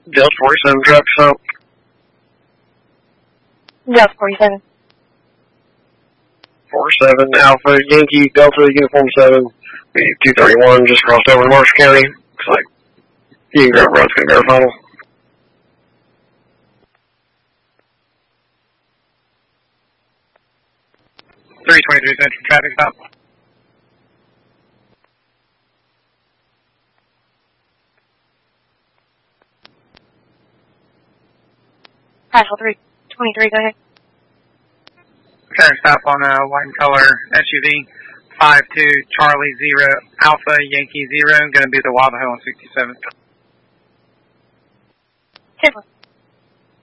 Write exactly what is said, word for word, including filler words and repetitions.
Delta forty-seven, traffic stop. Delta forty-seven. forty-seven, Alpha, Yankee, Delta, Uniform seven, two thirty-one, just crossed over to Marshall County. Looks like you can grab road's going to go final. three twenty-three Central, traffic stop. Hassel three twenty-three, go ahead. Traffic stop on a white and color S U V, five two Charlie zero Alpha Yankee zero, going to be the Wabahoe on sixty-seven. ten